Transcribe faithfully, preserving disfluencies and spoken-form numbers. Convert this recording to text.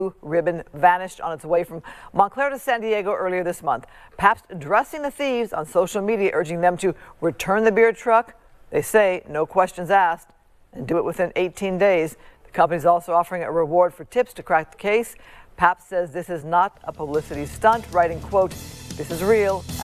ribbon vanished on its way from Montclair to San Diego earlier this month. Pabst addressing the thieves on social media, urging them to return the beer truck. They say no questions asked and do it within eighteen days. The company is also offering a reward for tips to crack the case. Pabst says this is not a publicity stunt, writing, quote, "This is real